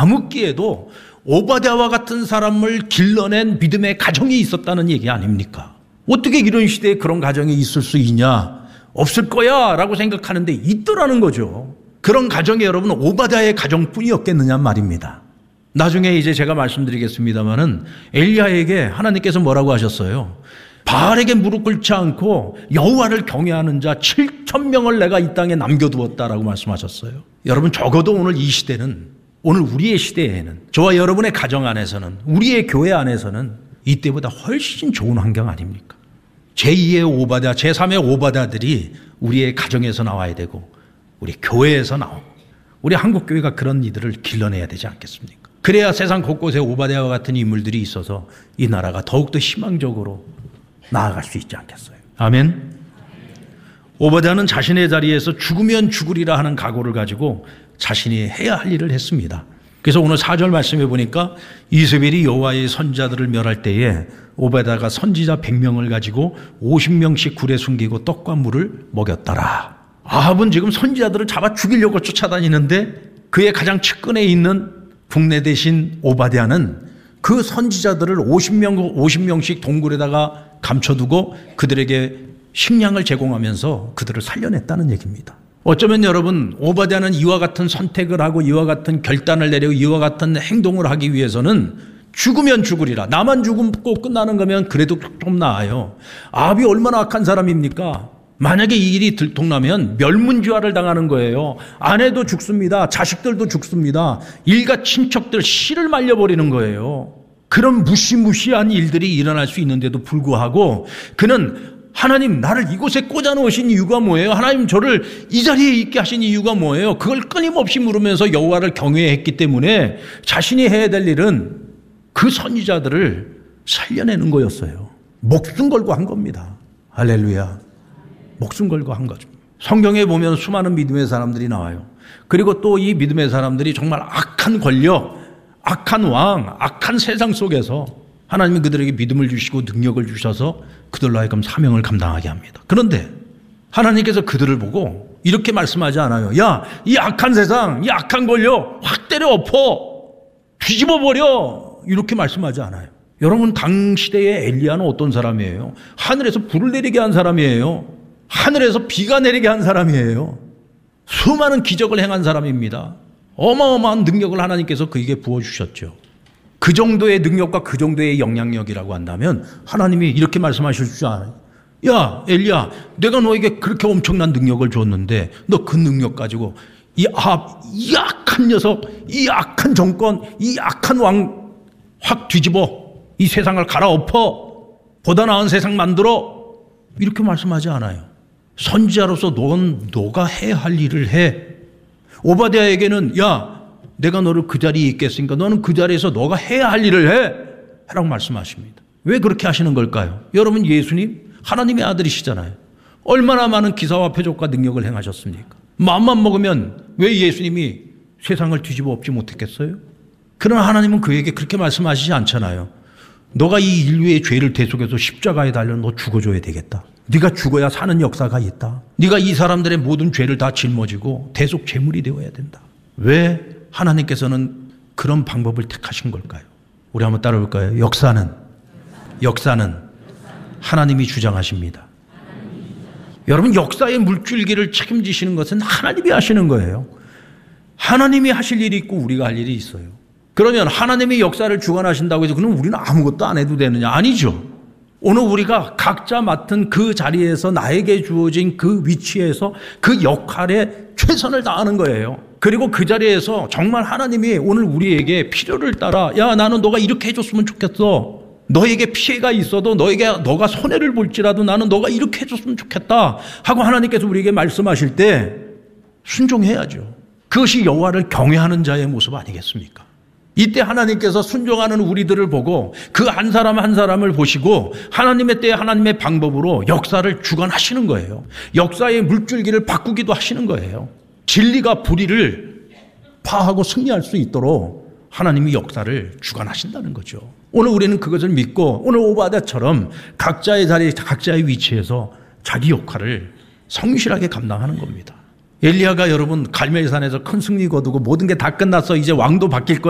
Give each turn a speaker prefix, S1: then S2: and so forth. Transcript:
S1: 암흑기에도 오바댜와 같은 사람을 길러낸 믿음의 가정이 있었다는 얘기 아닙니까? 어떻게 이런 시대에 그런 가정이 있을 수 있냐? 없을 거야 라고 생각하는데 있더라는 거죠. 그런 가정이 여러분 오바댜의 가정뿐이었겠느냐 말입니다. 나중에 이제 제가 말씀드리겠습니다마는 엘리야에게 하나님께서 뭐라고 하셨어요? 바알에게 무릎 꿇지 않고 여호와를 경외하는 자 7,000명을 내가 이 땅에 남겨두었다라고 말씀하셨어요. 여러분 적어도 오늘 이 시대는, 오늘 우리의 시대에는, 저와 여러분의 가정 안에서는, 우리의 교회 안에서는 이때보다 훨씬 좋은 환경 아닙니까? 제2의 오바댜, 제3의 오바댜들이 우리의 가정에서 나와야 되고 우리 교회에서 나오고 우리 한국교회가 그런 이들을 길러내야 되지 않겠습니까? 그래야 세상 곳곳에 오바댜와 같은 인물들이 있어서 이 나라가 더욱더 희망적으로 나아갈 수 있지 않겠어요? 아멘. 오바댜는 자신의 자리에서 죽으면 죽으리라 하는 각오를 가지고 자신이 해야 할 일을 했습니다. 그래서 오늘 4절 말씀해 보니까 이세벨이 여호와의 선지자들을 멸할 때에 오바댜가 선지자 100명을 가지고 50명씩 굴에 숨기고 떡과 물을 먹였더라. 아합은 지금 선지자들을 잡아 죽이려고 쫓아다니는데 그의 가장 측근에 있는 국내 대신 오바댜는 그 선지자들을 50명씩 동굴에다가 감춰두고 그들에게 식량을 제공하면서 그들을 살려냈다는 얘기입니다. 어쩌면 여러분 오바댜는 이와 같은 선택을 하고 이와 같은 결단을 내리고 이와 같은 행동을 하기 위해서는 죽으면 죽으리라. 나만 죽고 끝나는 거면 그래도 좀 나아요. 아합이 얼마나 악한 사람입니까? 만약에 이 일이 들통나면 멸문지화를 당하는 거예요. 아내도 죽습니다. 자식들도 죽습니다. 일가 친척들 씨를 말려버리는 거예요. 그런 무시무시한 일들이 일어날 수 있는데도 불구하고 그는 하나님 나를 이곳에 꽂아놓으신 이유가 뭐예요? 하나님 저를 이 자리에 있게 하신 이유가 뭐예요? 그걸 끊임없이 물으면서 여호와를 경외했기 때문에 자신이 해야 될 일은 그 선지자들을 살려내는 거였어요. 목숨 걸고 한 겁니다. 할렐루야. 목숨 걸고 한 거죠. 성경에 보면 수많은 믿음의 사람들이 나와요. 그리고 또 이 믿음의 사람들이 정말 악한 권력, 악한 왕, 악한 세상 속에서 하나님이 그들에게 믿음을 주시고 능력을 주셔서 그들로 하여금 사명을 감당하게 합니다. 그런데 하나님께서 그들을 보고 이렇게 말씀하지 않아요. 야, 이 악한 세상, 이 악한 권력 확 때려 엎어, 뒤집어 버려, 이렇게 말씀하지 않아요. 여러분 당시대의 엘리야는 어떤 사람이에요? 하늘에서 불을 내리게 한 사람이에요. 하늘에서 비가 내리게 한 사람이에요. 수많은 기적을 행한 사람입니다. 어마어마한 능력을 하나님께서 그에게 부어주셨죠. 그 정도의 능력과 그 정도의 영향력이라고 한다면 하나님이 이렇게 말씀하실 줄 알아요. 야 엘리야, 내가 너에게 그렇게 엄청난 능력을 줬는데 너 그 능력 가지고 이 아합, 이 악한 녀석, 이 악한 정권, 이 악한 왕 확 뒤집어 이 세상을 갈아엎어 보다 나은 세상 만들어, 이렇게 말씀하지 않아요. 선지자로서 너가 해야 할 일을 해. 오바댜에게는 야 내가 너를 그 자리에 있게 했으니까 너는 그 자리에서 너가 해야 할 일을 해 라고 말씀하십니다. 왜 그렇게 하시는 걸까요? 여러분 예수님 하나님의 아들이시잖아요. 얼마나 많은 기사와 표적과 능력을 행하셨습니까? 마음만 먹으면 왜 예수님이 세상을 뒤집어 엎지 못했겠어요? 그러나 하나님은 그에게 그렇게 말씀하시지 않잖아요. 너가 이 인류의 죄를 대속해서 십자가에 달려 너 죽어줘야 되겠다. 네가 죽어야 사는 역사가 있다. 네가 이 사람들의 모든 죄를 다 짊어지고 대속 제물이 되어야 된다. 왜 하나님께서는 그런 방법을 택하신 걸까요? 우리 한번 따라볼까요? 역사는 하나님이 주장하십니다. 여러분 역사의 물줄기를 책임지시는 것은 하나님이 하시는 거예요. 하나님이 하실 일이 있고 우리가 할 일이 있어요. 그러면 하나님이 역사를 주관하신다고 해서 그럼 우리는 아무것도 안 해도 되느냐? 아니죠. 오늘 우리가 각자 맡은 그 자리에서 나에게 주어진 그 위치에서 그 역할에 최선을 다하는 거예요. 그리고 그 자리에서 정말 하나님이 오늘 우리에게 필요를 따라 야 나는 너가 이렇게 해줬으면 좋겠어. 너에게 피해가 있어도 너가 손해를 볼지라도 나는 너가 이렇게 해줬으면 좋겠다 하고 하나님께서 우리에게 말씀하실 때 순종해야죠. 그것이 여호와를 경외하는 자의 모습 아니겠습니까? 이때 하나님께서 순종하는 우리들을 보고 그 한 사람 한 사람을 보시고 하나님의 때에 하나님의 방법으로 역사를 주관하시는 거예요. 역사의 물줄기를 바꾸기도 하시는 거예요. 진리가 불의를 파하고 승리할 수 있도록 하나님이 역사를 주관하신다는 거죠. 오늘 우리는 그것을 믿고 오늘 오바댜처럼 각자의 자리, 각자의 위치에서 자기 역할을 성실하게 감당하는 겁니다. 엘리야가 여러분 갈멜산에서 큰 승리 거두고 모든 게 다 끝났어. 이제 왕도 바뀔 거야.